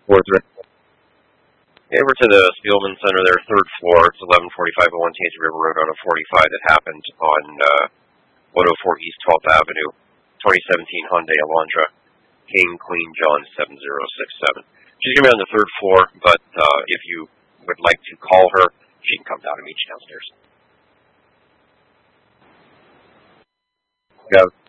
4-3. Okay, we're to the Spielman Center there, third floor. It's 114501 Tainted River Road on a 45 that happened on 104 East 12th Avenue, 2017 Hyundai Elantra, King Queen John 7067. She's going to be on the third floor, but if you would like to call her, she can come down and meet you downstairs. Yeah.